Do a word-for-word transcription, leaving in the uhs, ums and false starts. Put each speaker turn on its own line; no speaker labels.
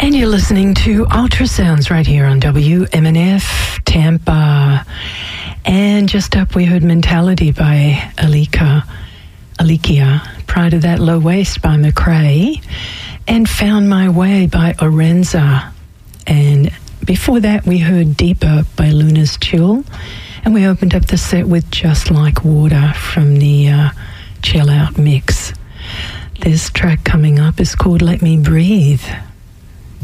And you're listening to Ultrasounds right here on W M N F Tampa. And just up we heard Mentality by Alika, Alikia. Prior to that, Low Waste by McRae. And Found My Way by Orenza. And before that we heard Deeper by Luna's Chill. And we opened up the set with Just Like Water from the uh, Chill Out mix. This track coming up is called Let Me Breathe.